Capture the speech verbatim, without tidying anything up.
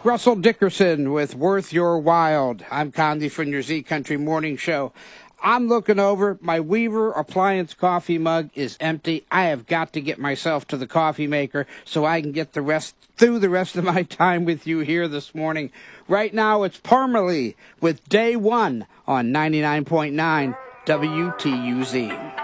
Russell Dickerson with Worth Your Wild. I'm Condi from your Z Country Morning Show. I'm looking over. My Weaver Appliance coffee mug is empty. I have got to get myself to the coffee maker so I can get the rest through the rest of my time with you here this morning. Right now, it's Parmalee with Day One on ninety-nine point nine W T U Z.